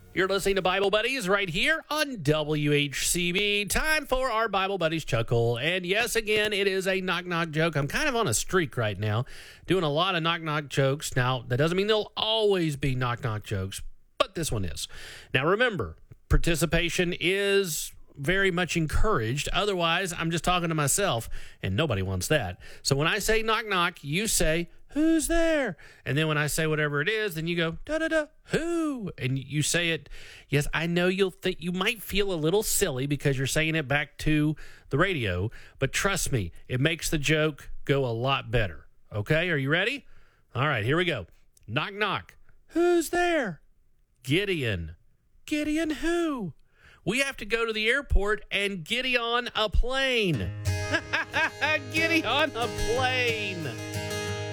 You're listening to Bible Buddies right here on WHCB. Time for our Bible Buddies Chuckle. And yes, again, it is a knock-knock joke. I'm kind of on a streak right now, doing a lot of knock-knock jokes. Now, that doesn't mean there'll always be knock-knock jokes, but this one is. Now, remember, participation is very much encouraged. Otherwise, I'm just talking to myself, and nobody wants that. So when I say knock-knock, you say, "Who's there?" And then when I say whatever it is, then you go, "Da-da-da, who?" And you say it. Yes, I know you might feel a little silly because you're saying it back to the radio, but trust me, it makes the joke go a lot better. Okay, are you ready? All right, here we go. Knock, knock. Who's there? Gideon. Gideon who? We have to go to the airport and Gideon a plane. Gideon a plane.